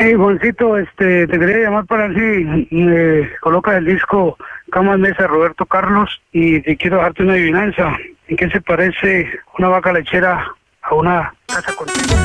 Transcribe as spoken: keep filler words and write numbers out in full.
Hey, Juancito, este, te quería llamar para ver si me colocas el disco Camas Mesa de Roberto Carlos y te quiero dejarte una adivinanza. ¿En qué se parece una vaca lechera a una casa contigua?